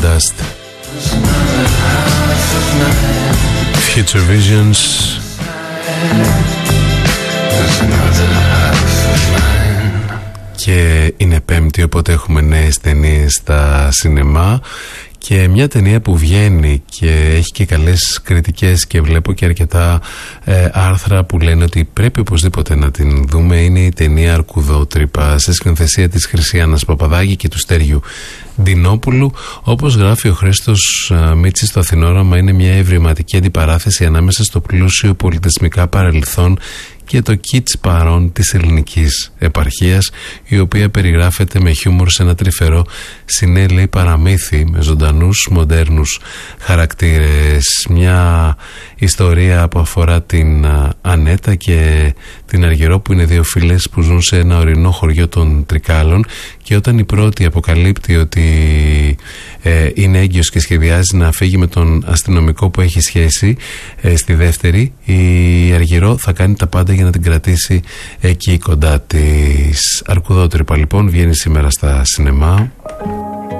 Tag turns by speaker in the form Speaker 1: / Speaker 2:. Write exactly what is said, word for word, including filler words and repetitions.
Speaker 1: Stardust, Future Visions. Και είναι Πέμπτη, οπότε έχουμε νέες ταινίες στα σινεμά. Και μια ταινία που βγαίνει και έχει και καλές κριτικές και βλέπω και αρκετά ε, άρθρα που λένε ότι πρέπει οπωσδήποτε να την δούμε, είναι η ταινία Αρκουδότρυπα, σε σκηνοθεσία της Χρυσιάννας Παπαδάκη και του Στέριου Ντινόπουλου. Όπως γράφει ο Χρήστος Μίτσης στο Αθηνόραμα, είναι μια ευρηματική αντιπαράθεση ανάμεσα στο πλούσιο πολιτισμικά παρελθόν και το κιτς παρόν της ελληνικής επαρχίας, η οποία περιγράφεται με χιούμορ σε ένα τρυφερό συνέλεη παραμύθι με ζωντανούς μοντέρνους χαρακτήρες. Μια ιστορία που αφορά την Ανέτα και την Αργυρό, που είναι δύο φίλες που ζουν σε ένα ορεινό χωριό των Τρικάλων, και όταν η πρώτη αποκαλύπτει ότι ε, είναι έγκυος και σχεδιάζει να φύγει με τον αστυνομικό που έχει σχέση, ε, στη δεύτερη η Αργυρό θα κάνει τα πάντα για να την κρατήσει εκεί κοντά της. Αρκουδότρυπα λοιπόν βγαίνει σήμερα στα σινεμά.